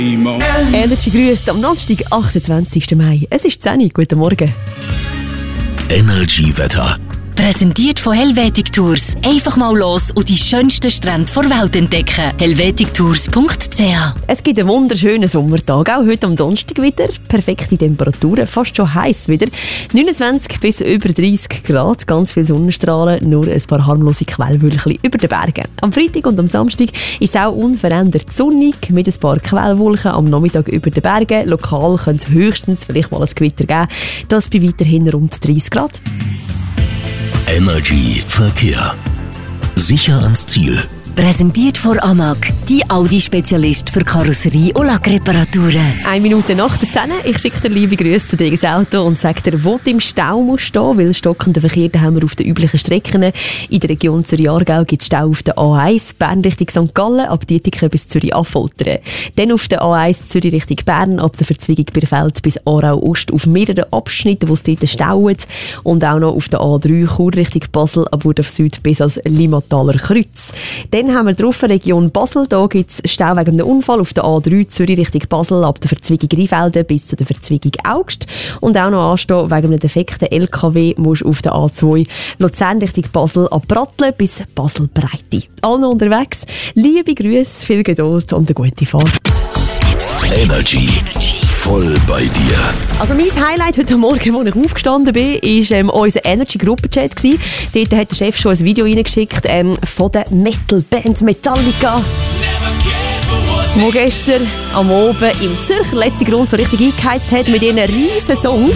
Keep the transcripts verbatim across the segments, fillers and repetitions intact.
Energy grüßt am Donnerstag, achtundzwanzigsten Mai. Es ist zehn Uhr. Guten Morgen. Energy Wetter. Präsentiert von Helvetic Tours. Einfach mal los und die schönsten Strände der Welt entdecken. helvetic tours punkt c h. Es gibt einen wunderschönen Sommertag, auch heute am Donnerstag wieder. Perfekte Temperaturen, fast schon heiß wieder. neunundzwanzig bis über dreißig Grad, ganz viele Sonnenstrahlen, nur ein paar harmlose Quellwölkchen über den Bergen. Am Freitag und am Samstag ist es auch unverändert sonnig, mit ein paar Quellwolken am Nachmittag über den Bergen. Lokal könnte es höchstens vielleicht mal ein Gewitter geben. Das bei weiterhin rund dreißig Grad. Energy Verkehr. Sicher ans Ziel. Präsentiert von Amag, die Audi-Spezialist für Karosserie- und Lackreparaturen. Eine Minute nach der zehn. Ich schicke dir liebe Grüße zu dir ins Auto und sage dir, wo du im Stau musst stehen, weil stockenden Verkehr den haben wir auf den üblichen Strecken. In der Region Zürich-Aargau gibt es Stau auf der A eins, Bern Richtung Sankt Gallen, ab Dietiken bis Zürich-Affoltern. Dann auf der A eins Zürich Richtung Bern, ab der Verzweigung Birfeld bis Aarau-Ost auf mehreren Abschnitten, wo es dort staut. Und auch noch auf der A drei Chur Richtung Basel, ab Burdorf Süd bis ans Limmataler Kreuz. Dann haben wir drauf Region Basel. Da gibt es Stau wegen einem Unfall auf der A drei Zürich Richtung Basel ab der Verzweigung Rheinfelden bis zu der Verzweigung Augst. Und auch noch anstehen wegen einem defekten L K W musst du auf der A zwei Luzern Richtung Basel ab Pratteln bis Basel-Breite. Alle unterwegs. Liebe Grüße, viel Geduld und eine gute Fahrt. Energy. Voll bei dir. Also mein Highlight heute Morgen, als ich aufgestanden bin, war ähm, unser Energy-Gruppenchat. Dort hat der Chef schon ein Video reingeschickt ähm, von der Metal-Band Metallica, wo gestern am Abend im Zürcher letzten Grund so richtig eingeheizt hat mit ihren riesen Songs.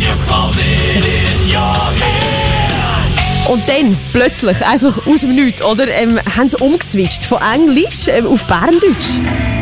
Und dann plötzlich einfach aus dem Nichts, oder, ähm, haben sie umgeswitcht von Englisch ähm, auf Berndeutsch.